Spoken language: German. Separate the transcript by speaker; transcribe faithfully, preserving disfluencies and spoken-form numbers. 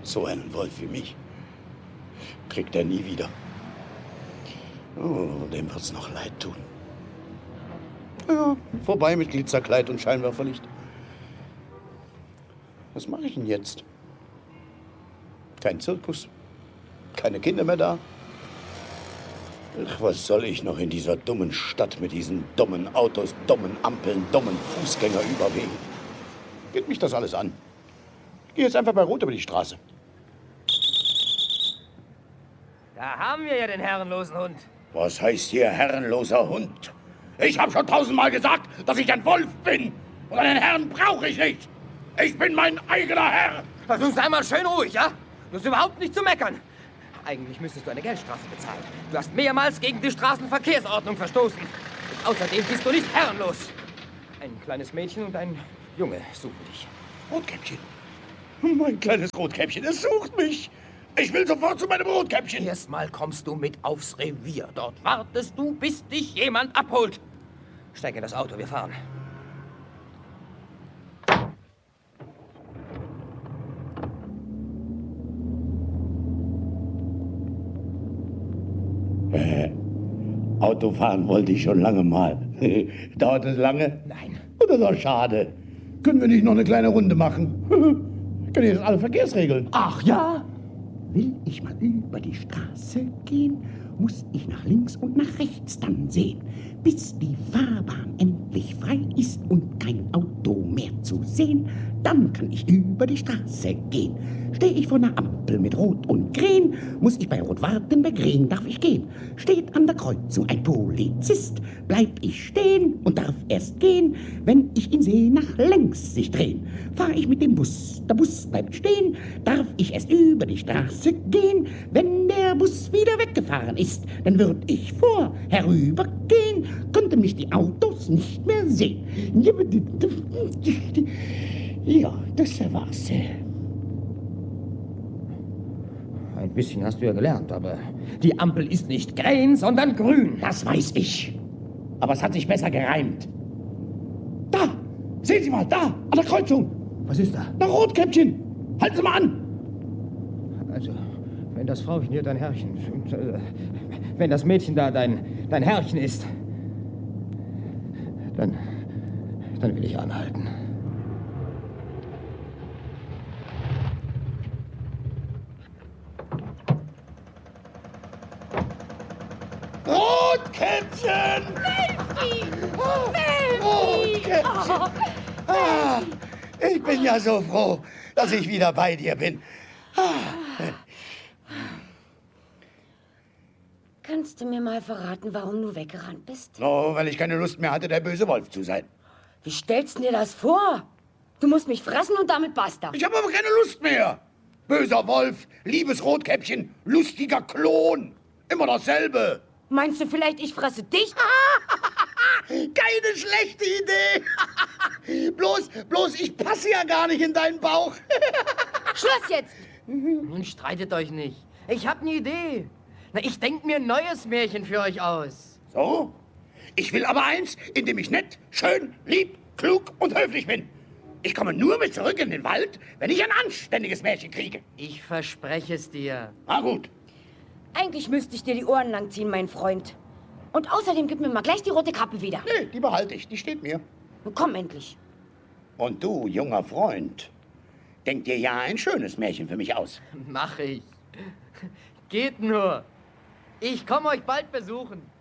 Speaker 1: So einen Wolf wie mich kriegt er nie wieder. Oh, dem wird's noch leid tun. Ja, vorbei mit Glitzerkleid und Scheinwerferlicht. Was mache ich denn jetzt? Kein Zirkus, keine Kinder mehr da. Ach, was soll ich noch in dieser dummen Stadt mit diesen dummen Autos, dummen Ampeln, dummen Fußgängerüberwegen? Geht mich das alles an? Ich gehe jetzt einfach bei Rot über die Straße.
Speaker 2: Da haben wir ja den herrenlosen Hund.
Speaker 1: Was heißt hier herrenloser Hund? Ich habe schon tausendmal gesagt, dass ich ein Wolf bin. Und einen Herrn brauche ich nicht. Ich bin mein eigener Herr.
Speaker 2: Also sei mal schön ruhig, ja? Du hast überhaupt nicht zu meckern. Eigentlich müsstest du eine Geldstrafe bezahlen. Du hast mehrmals gegen die Straßenverkehrsordnung verstoßen. Und außerdem bist du nicht herrenlos. Ein kleines Mädchen und ein Junge suchen dich.
Speaker 1: Rotkäppchen. Mein kleines Rotkäppchen, es sucht mich. Ich will sofort zu meinem Rotkäppchen.
Speaker 2: Erstmal kommst du mit aufs Revier. Dort wartest du, bis dich jemand abholt. Steig in das Auto, wir fahren.
Speaker 1: Äh, Autofahren wollte ich schon lange mal. Dauert es lange?
Speaker 2: Nein.
Speaker 1: Das ist doch schade. Können wir nicht noch eine kleine Runde machen? Können jetzt alle Verkehrsregeln.
Speaker 3: Ach ja? Will ich mal über die Straße gehen, muss ich nach links und nach rechts dann sehen, bis die Fahrbahn endlich frei ist und kein Auto mehr zu sehen. Dann kann ich über die Straße gehen. Steh ich vor einer Ampel mit Rot und Grün, muss ich bei Rot warten, bei Grün darf ich gehen. Steht an der Kreuzung ein Polizist, bleib ich stehen und darf erst gehen, wenn ich ihn sehe nach längs sich drehen. Fahr ich mit dem Bus, der Bus bleibt stehen, darf ich erst über die Straße gehen. Wenn der Bus wieder weggefahren ist, dann würd ich vor herübergehen, könnten mich die Autos nicht mehr sehen. Ja, das war's.
Speaker 2: Ein bisschen hast du ja gelernt, aber die Ampel ist nicht grün, sondern grün.
Speaker 3: Das weiß ich. Aber es hat sich besser gereimt. Da! Sehen Sie mal, da! An der Kreuzung!
Speaker 2: Was ist da?
Speaker 3: Na, Rotkäppchen! Halten Sie mal an!
Speaker 2: Also, wenn das Frauchen hier dein Herrchen und, äh, wenn das Mädchen da dein, dein Herrchen ist, dann, dann will ich anhalten.
Speaker 1: Rotkäppchen!
Speaker 4: Melfi!
Speaker 1: Oh,
Speaker 4: Melfi!
Speaker 1: Rotkäppchen! Ah, ich bin ja so froh, dass ich wieder bei dir bin. Ah.
Speaker 4: Kannst du mir mal verraten, warum du weggerannt bist?
Speaker 1: Oh, weil ich keine Lust mehr hatte, der böse Wolf zu sein.
Speaker 4: Wie stellst du dir das vor? Du musst mich fressen und damit basta.
Speaker 1: Ich habe aber keine Lust mehr. Böser Wolf, liebes Rotkäppchen, lustiger Klon. Immer dasselbe.
Speaker 4: Meinst du vielleicht, ich fresse dich?
Speaker 1: Keine schlechte Idee. bloß, bloß, ich passe ja gar nicht in deinen Bauch.
Speaker 4: Schluss jetzt!
Speaker 2: Nun streitet euch nicht. Ich habe eine Idee. Na, ich denke mir ein neues Märchen für euch aus.
Speaker 1: So? Ich will aber eins, in dem ich nett, schön, lieb, klug und höflich bin. Ich komme nur mit zurück in den Wald, wenn ich ein anständiges Märchen kriege.
Speaker 2: Ich verspreche es dir.
Speaker 1: Na gut.
Speaker 4: Eigentlich müsste ich dir die Ohren langziehen, mein Freund. Und außerdem gib mir mal gleich die rote Kappe wieder.
Speaker 1: Nee, die behalte ich, die steht mir.
Speaker 4: Nun komm endlich.
Speaker 1: Und du, junger Freund, denk dir ja ein schönes Märchen für mich aus.
Speaker 2: Mach ich. Geht nur. Ich komme euch bald besuchen.